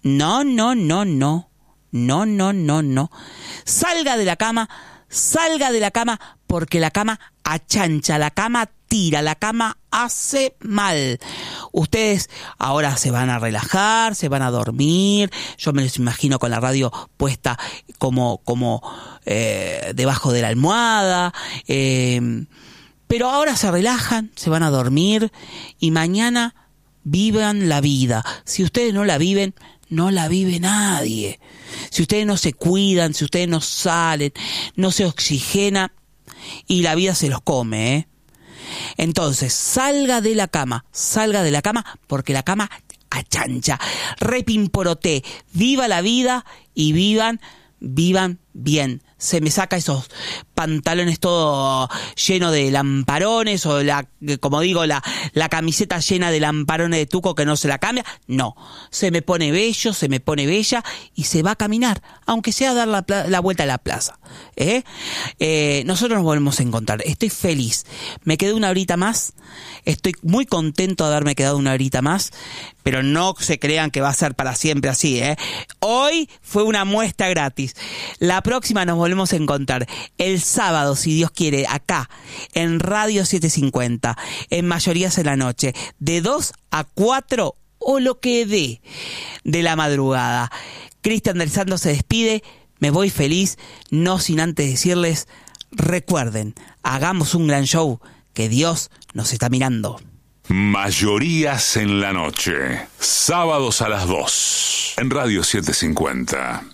No. Salga de la cama, porque la cama achancha, la cama tira, la cama hace mal. Ustedes ahora se van a relajar, se van a dormir. Yo me los imagino con la radio puesta como debajo de la almohada. Pero ahora se relajan, se van a dormir y mañana vivan la vida. Si ustedes no la viven, no la vive nadie. Si ustedes no se cuidan, si ustedes no salen, no se oxigenan y la vida se los come, ¿eh? Entonces, salga de la cama, porque la cama achancha. Repimporoté, viva la vida y vivan bien. Se me saca esos pantalones todo lleno de lamparones o como digo, la camiseta llena de lamparones de tuco que no se la cambia. No, se me pone bello, se me pone bella y se va a caminar, aunque sea dar la vuelta a la plaza. Nosotros nos volvemos a encontrar. Estoy feliz. Me quedé una horita más. Estoy muy contento de haberme quedado una horita más, pero no se crean que va a ser para siempre así, ¿eh? Hoy fue una muestra gratis. La próxima nos volvemos a encontrar el sábado, si Dios quiere, acá en Radio 750, en Mayorías en la Noche, de 2 a 4 o lo que dé de la madrugada. Cristian del Santo se despide. Me voy feliz, no sin antes decirles, recuerden, hagamos un gran show, que Dios nos está mirando. Mayorías en la Noche, sábados a las 2, en Radio 750.